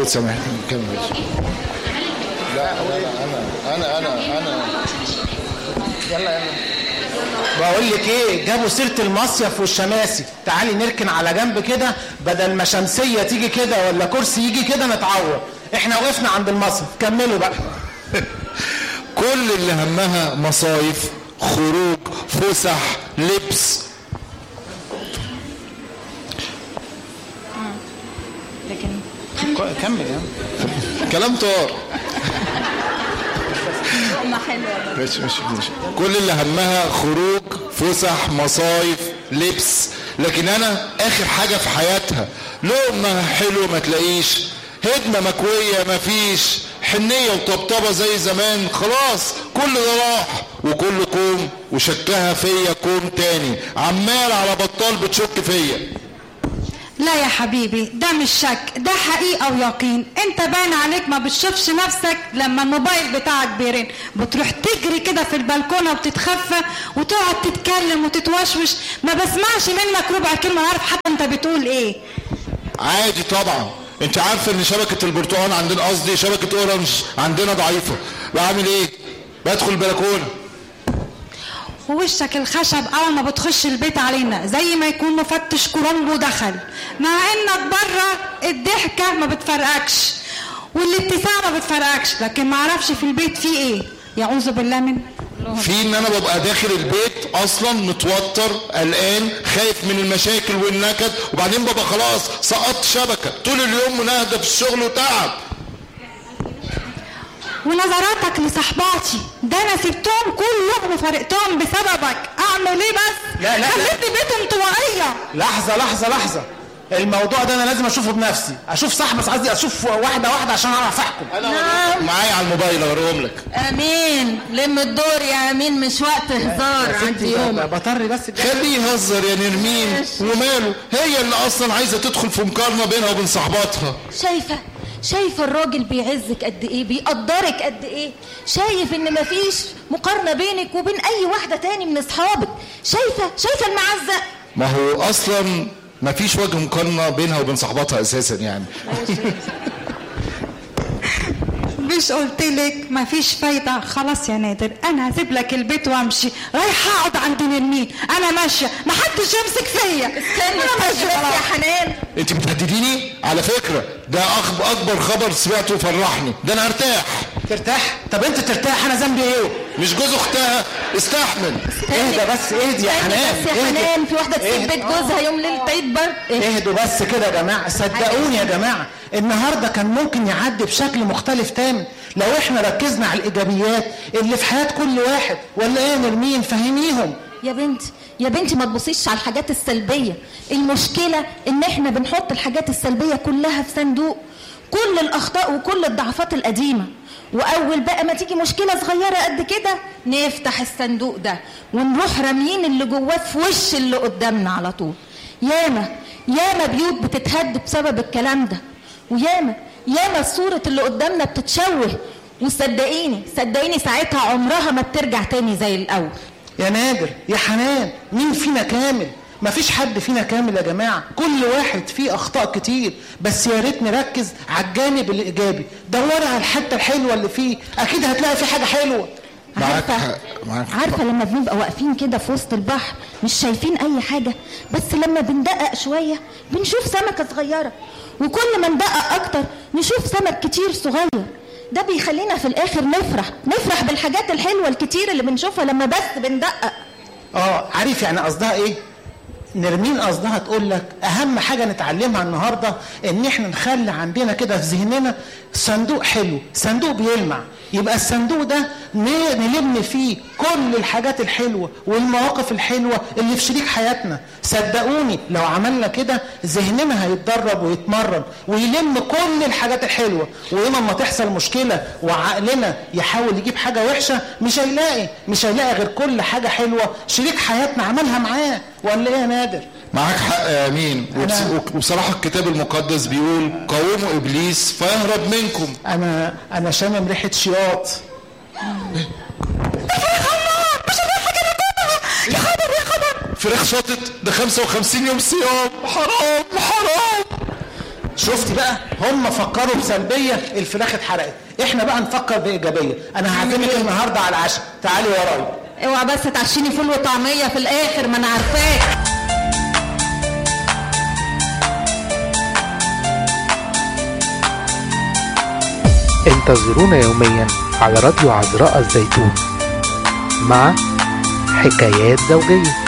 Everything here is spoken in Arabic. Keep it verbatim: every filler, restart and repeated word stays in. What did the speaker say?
كده سامحني كمل. لا انا انا انا انا يلا يلا. بقول لك ايه، جابوا سيره المصيف والشماسي، تعالي نركن على جنب كده بدل ما شمسيه تيجي كده ولا كرسي يجي كده نتعور. احنا وقفنا عند المصيف، كملوا بقى. كل اللي همها مصايف، خروج، فسح، لبس. لكن كمل يا كلام طار. هم حلوه. ماشي ماشي ماشي. كل اللي همها خروج، فسح، مصايف، لبس. لكن انا اخر حاجه في حياتها لقمه حلوه ما تلاقيش، هدمه مكويه ما فيش، حنيه وطبطبه زي زمان. خلاص كل ده راح وكل كوم وشكها فيا كوم تاني، عمال على بطال بتشك فيا. لا يا حبيبي، ده مش شك، ده حقيقة ويقين. انت باين عليك ما بتشوفش نفسك لما الموبايل بتاعك بيرن بتروح تجري كده في البلكونة وتتخفى وتقعد تتكلم وتتوشوش، ما بسمعش منك ربع كلمة عارف حتى انت بتقول ايه. عادي طبعا، انت عارفه ان شبكه البرتقال عندنا، قصدي شبكه اورنج عندنا ضعيفه. بعمل ايه؟ بدخل البلكونه. ووشك الخشب اول ما بتخش البيت علينا زي ما يكون مفتش كرومبو دخل، مع انك بره الضحكه ما بتفرقكش والابتسامه ما بتفرقكش، لكن ما اعرفش في البيت فيه ايه. يعوذ بالله من في ان انا ببقى داخل البيت اصلا متوتر قلقان خايف من المشاكل والنكد، وبعدين ببقى خلاص سقطت شبكه طول اليوم منهده في الشغل وتعب. ونظراتك لصحباتي ده انا سبتهم كلهم وفرقتهم بسببك، اعمل ايه بس؟ لا لا خليتني بيت انطوائيه. لحظه لحظه لحظه، الموضوع ده انا لازم اشوفه بنفسي، اشوف صاحبي، قصدي اشوف واحده واحده عشان اعرف احكم. نعم معايا على الموبايل اوريهم لك. امين، لم الدور يا امين، مش وقت هزار. عندي يوم بطري بس. خليه يهزر يا نرمين، وماله؟ هي اللي اصلا عايزه تدخل في مقارنه بينها وبين صحباتها. شايفه شايفه الراجل بيعزك قد ايه، بيقدرك قد ايه، شايف ان مفيش مقارنه بينك وبين اي واحده تاني من اصحابك، شايفه شايفه المعزه. ما هو اصلا ما فيش وجه مقارنه بينها وبين صحباتها اساسا يعني. مش قلت لك مفيش فايده؟ خلاص يا نادر، انا هسيب لك البيت وامشي، رايحه اقعد عند نرمين، انا ماشيه، محدش يمسك فيا. استني انا ماشيه يا حنان. انت بتهدديني على فكره، ده اكبر خبر سمعته فرحني، ده انا ارتاح. ترتاح؟ طب انت ترتاح، انا ذنبي ايه؟ مش جوز اختها، استحمل. اهدى بس، اهدي يا حنان. بس يا حنان، في واحده تسيب بيت جوزها يوم ليله عيد برضه. اهدوا بس كده يا جماعه، صدقوني يا جماعه النهارده كان ممكن يعدي بشكل مختلف تام لو احنا ركزنا على الايجابيات اللي في حياه كل واحد. ولا ايه يا نرمين؟ فهميهم يا بنتي يا بنتي ما تبصيش على الحاجات السلبيه، المشكله ان احنا بنحط الحاجات السلبيه كلها في صندوق كل الاخطاء وكل الضعفات القديمه، واول بقى ما تيجي مشكله صغيره قد كده نفتح الصندوق ده ونروح راميين اللي جواه في وش اللي قدامنا على طول. ياما ياما بيوت بتتهد بسبب الكلام ده، وياما ياما الصوره اللي قدامنا بتتشوه، وصدقيني صدقيني ساعتها عمرها ما بترجع تاني زي الاول. يا نادر يا حنان، مين فينا كامل؟ مفيش حد فينا كامل يا جماعه، كل واحد فيه اخطاء كتير، بس يا ريت نركز على الجانب الايجابي، دوري على الحته الحلوه اللي فيه، اكيد هتلاقي فيه حاجه حلوه. عارفه عارفه لما بنبقى واقفين كده في وسط البحر مش شايفين اي حاجه، بس لما بندقق شويه بنشوف سمكه صغيره، وكل ما ندقق اكتر نشوف سمك كتير صغير. ده بيخلينا في الاخر نفرح نفرح بالحاجات الحلوه الكتير اللي بنشوفها لما بس بندقق. اه عارف يعني قصدها ايه؟ نرمين قصدها تقول لك اهم حاجه نتعلمها النهارده ان احنا نخلي عندنا كده في ذهننا صندوق حلو، صندوق بيلمع، يبقى الصندوق ده نلم فيه كل الحاجات الحلوه والمواقف الحلوه اللي في شريك حياتنا. صدقوني لو عملنا كده ذهننا هيتدرب ويتمرن ويلم كل الحاجات الحلوه، ويوم ما تحصل مشكله وعقلنا يحاول يجيب حاجه وحشه مش هيلاقي مش هيلاقي غير كل حاجه حلوه شريك حياتنا عملها معاه. ولا ايه يا نادر؟ معاك حق يا امين. وبصراحه الكتاب المقدس بيقول قاوموا ابليس فيهرب منكم. انا انا شامم ريحه شياط. يا خبر يا خبر، فراخ شاطت، ده خمسة وخمسين يوم صيام، حرام حرام. شفتي بقى، هم فكروا بسلبيه الفراخ اتحرقت، احنا بقى نفكر بايجابيه. انا هعزمك النهارده على العشاء، تعالي ورايا. اوعى بس تعشيني فول وطعميه في الاخر، ما انا عارفاك. انتظرونا يوميا على راديو عذراء الزيتون مع حكايات زوجية.